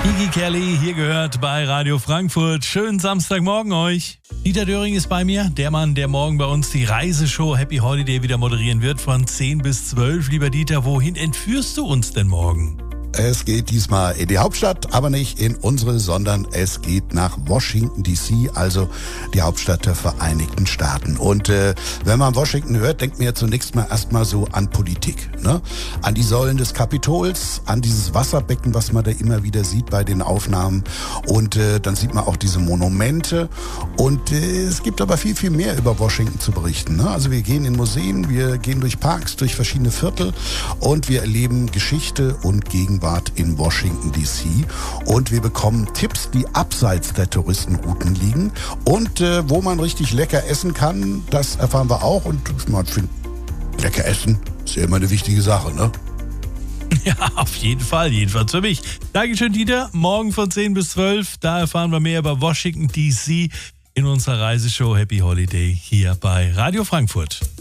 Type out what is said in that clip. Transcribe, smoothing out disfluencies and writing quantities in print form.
Iggy Kelly, hier gehört bei Radio Frankfurt. Schönen Samstagmorgen euch. Dieter Döring ist bei mir, der Mann, der morgen bei uns die Reiseshow Happy Holiday wieder moderieren wird von 10 bis 12. Lieber Dieter, wohin entführst du uns denn morgen? Es geht diesmal in die Hauptstadt, aber nicht in unsere, sondern es geht nach Washington D.C., also die Hauptstadt der Vereinigten Staaten. Und wenn man Washington hört, denkt man ja zunächst mal erstmal so an Politik, ne? An die Säulen des Kapitols, an dieses Wasserbecken, was man da immer wieder sieht bei den Aufnahmen. Und dann sieht man auch diese Monumente. Und es gibt aber viel, viel mehr über Washington zu berichten, ne? Also wir gehen in Museen, wir gehen durch Parks, durch verschiedene Viertel und wir erleben Geschichte und Gegenwart in Washington D.C. und wir bekommen Tipps, die abseits der Touristenrouten liegen und wo man richtig lecker essen kann, das erfahren wir auch und man findet, lecker essen ist ja immer eine wichtige Sache, ne? Ja, auf jeden Fall, jedenfalls für mich. Dankeschön, Dieter. Morgen von 10 bis 12, da erfahren wir mehr über Washington D.C. in unserer Reiseshow Happy Holiday hier bei Radio Frankfurt.